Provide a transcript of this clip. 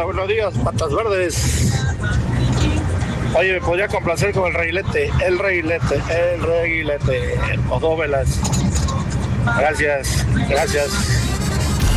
buenos días, patas verdes. Oye, me podría complacer con el reguilete, o dos velas. Gracias.